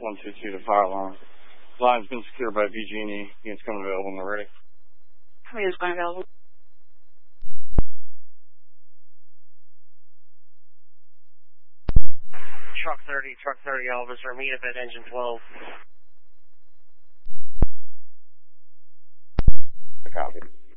122 to fire alarm. Line's been secured by BG&E. Units coming available when they're ready. How many is going available? Truck 30 officer, meet up at engine 12. Copy.